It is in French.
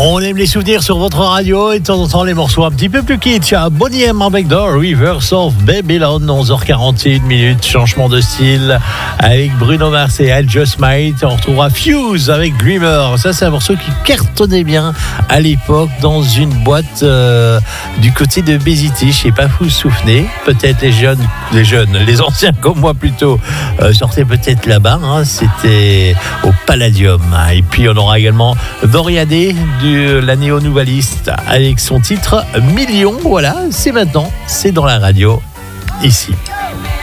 On aime les souvenirs sur votre radio et de temps en temps les morceaux un petit peu plus kitsch. Bonnie M avec The Rivers of Babylon, 11h41, changement de style avec Bruno Mars et I Just Might. On retrouvera Fuse avec Dreamer. Ça, c'est un morceau qui cartonnait bien à l'époque dans une boîte du côté de Bézity. Je sais pas, vous vous souvenez, peut-être les anciens comme moi plutôt, sortaient peut-être là-bas. C'était au Palladium. Et puis on aura également Doriadé de la néo-nouvaliste avec son titre Million. Voilà, c'est maintenant, c'est dans la radio, ici.